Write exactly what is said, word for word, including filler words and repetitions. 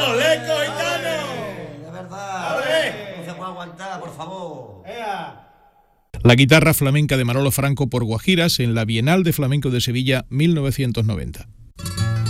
¡Ole, Coitano! De verdad. ¡Ole! No se puede aguantar, por favor. ¡Ea! La guitarra flamenca de Manolo Franco por Guajiras en la Bienal de Flamenco de Sevilla mil novecientos noventa.